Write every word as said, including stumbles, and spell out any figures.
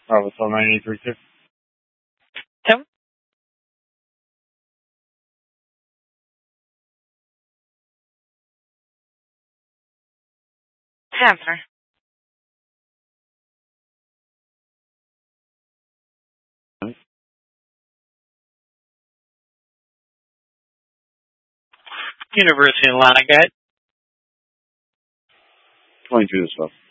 Bravo Cell nine eight three two. Tim? Answer. University of Atlanta, guide. twenty-two as well.